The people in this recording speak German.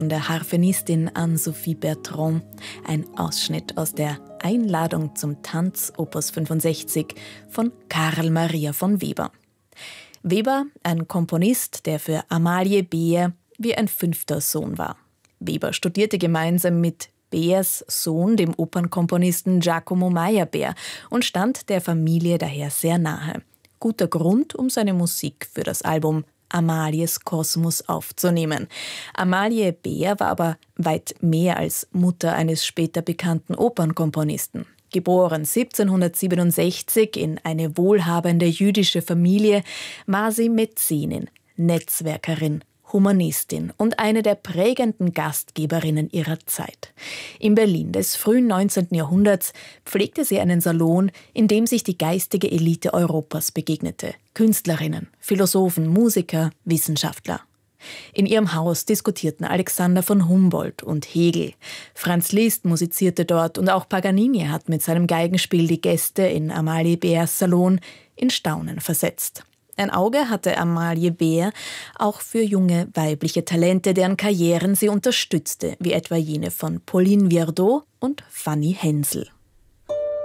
der Harfenistin Anne-Sophie Bertrand, ein Ausschnitt aus der Einladung zum Tanz Opus 65 von Karl Maria von Weber. Weber, ein Komponist, der für Amalie Behr wie ein 5. Sohn war. Weber studierte gemeinsam mit Behrs Sohn, dem Opernkomponisten Giacomo Meyerbeer, und stand der Familie daher sehr nahe. Guter Grund, um seine Musik für das Album Amalies Kosmos aufzunehmen. Amalie Behr war aber weit mehr als Mutter eines später bekannten Opernkomponisten. Geboren 1767 in eine wohlhabende jüdische Familie, war sie Mäzenin, Netzwerkerin, Humanistin und eine der prägenden Gastgeberinnen ihrer Zeit. In Berlin des frühen 19. Jahrhunderts pflegte sie einen Salon, in dem sich die geistige Elite Europas begegnete. Künstlerinnen, Philosophen, Musiker, Wissenschaftler. In ihrem Haus diskutierten Alexander von Humboldt und Hegel. Franz Liszt musizierte dort und auch Paganini hat mit seinem Geigenspiel die Gäste in Amalie Behrs Salon in Staunen versetzt. Ein Auge hatte Amalie Behr auch für junge weibliche Talente, deren Karrieren sie unterstützte, wie etwa jene von Pauline Viardot und Fanny Hensel.